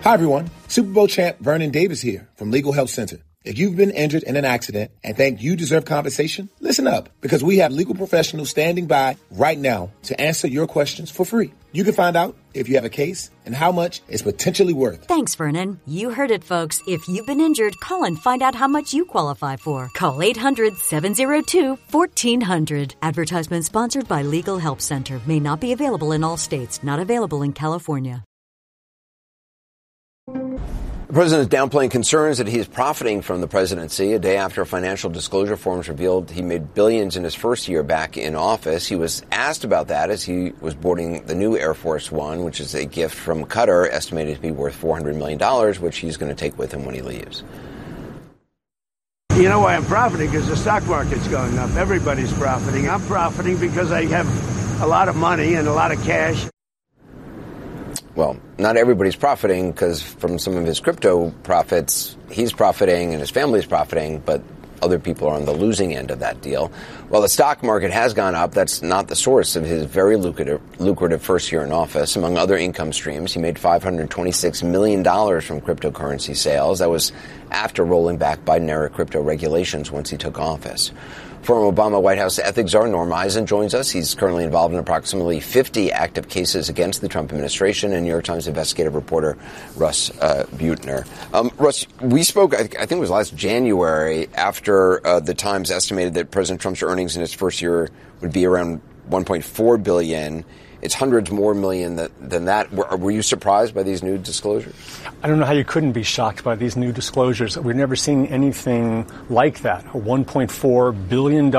Hi, everyone. Super Bowl champ Vernon Davis here from Legal Help Center. If you've been injured in an accident and think you deserve compensation, listen up, because we have legal professionals standing by right now to answer your questions for free. You can find out if you have a case and how much it's potentially worth. Thanks, Vernon. You heard it, folks. If you've been injured, call and find out how much you qualify for. Call 800-702-1400. Advertisement sponsored by Legal Help Center. May not be available in all states. Not available in California. The president is downplaying concerns that he is profiting from the presidency. A day after financial disclosure forms revealed he made billions in his first year back in office. He was asked about that as he was boarding the new Air Force One, which is a gift from Qatar, estimated to be worth $400 million, which he's going to take with him when he leaves. You know why I'm profiting? Because the stock market's going up. Everybody's profiting. I'm profiting because I have a lot of money and a lot of cash. Well, not everybody's profiting, because from some of his crypto profits, he's profiting and his family's profiting, but other people are on the losing end of that deal. While the stock market has gone up, that's not the source of his very lucrative first year in office. Among other income streams, he made $526 million from cryptocurrency sales. That was after rolling back Biden-era crypto regulations once he took office. Former Obama White House ethics czar Norm Eisen joins us. He's currently involved in approximately 50 active cases against the Trump administration, and New York Times investigative reporter Russ Buettner. Russ, we spoke, I think it was last January, after the Times estimated that President Trump's earnings in his first year would be around $1.4 billion. It's hundreds more million than that. Were you surprised by these new disclosures? I don't know how you couldn't be shocked by these new disclosures. We've never seen anything like that. $1.4 billion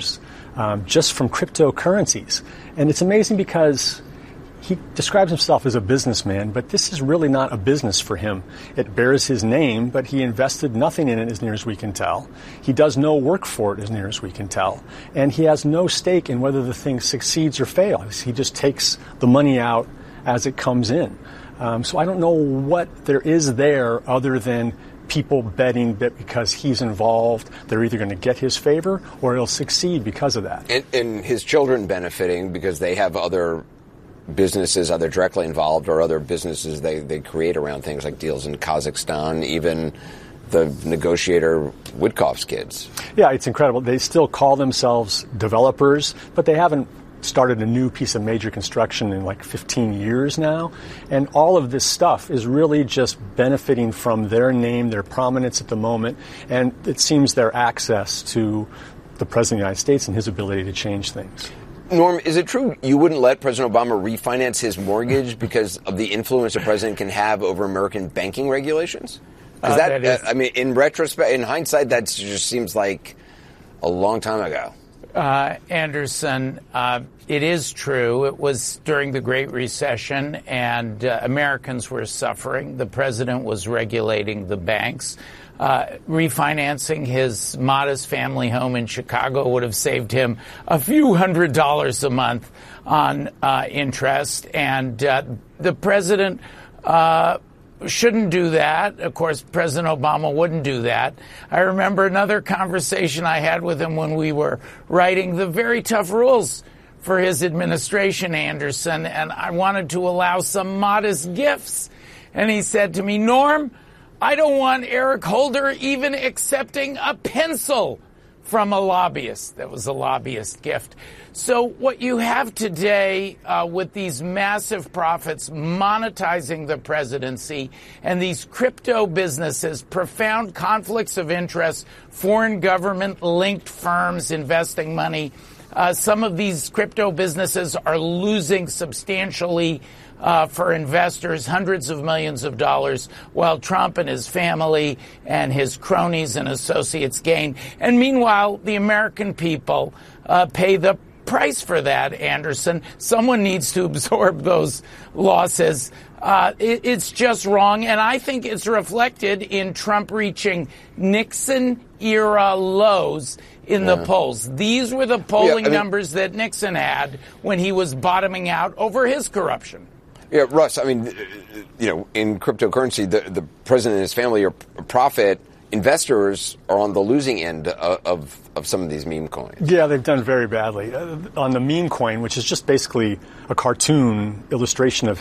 just from cryptocurrencies. And it's amazing because he describes himself as a businessman, but this is really not a business for him. It bears his name, but he invested nothing in it as near as we can tell. He does no work for it as near as we can tell. And he has no stake in whether the thing succeeds or fails. He just takes the money out as it comes in. So I don't know what there is there other than people betting that because he's involved, they're either going to get his favor or he'll succeed because of that. And his children benefiting because they have other businesses either directly involved or other businesses they create around things like deals in Kazakhstan, even the negotiator Witkoff's kids. Yeah, it's incredible. They still call themselves developers, but they haven't started a new piece of major construction in like 15 years now. And all of this stuff is really just benefiting from their name, their prominence at the moment, and it seems their access to the President of the United States and his ability to change things. Norm, is it true you wouldn't let President Obama refinance his mortgage because of the influence a president can have over American banking regulations? Because I mean, in retrospect, in hindsight, that just seems like a long time ago. Anderson, it is true. It was during the Great Recession, and Americans were suffering. The president was regulating the banks. Refinancing his modest family home in Chicago would have saved him a few $100s a month on interest. And the president shouldn't do that. Of course, President Obama wouldn't do that. I remember another conversation I had with him when we were writing the very tough rules for his administration, Anderson, and I wanted to allow some modest gifts. And he said to me, Norm, I don't want Eric Holder even accepting a pencil from a lobbyist. That was a lobbyist gift. So what you have today with these massive profits monetizing the presidency and these crypto businesses, profound conflicts of interest, foreign government-linked firms investing money. Some of these crypto businesses are losing substantially for investors, hundreds of millions of dollars, while Trump and his family and his cronies and associates gain. And meanwhile, the American people pay the price for that, Anderson. Someone needs to absorb those losses. It's just wrong. And I think it's reflected in Trump reaching Nixon-era lows in the polls. These were the polling numbers that Nixon had when he was bottoming out over his corruption. Yeah, Russ, I mean, you know, in cryptocurrency, the president and his family are profit. Investors are on the losing end of some of these meme coins. Yeah, they've done very badly. On the meme coin, which is just basically a cartoon illustration of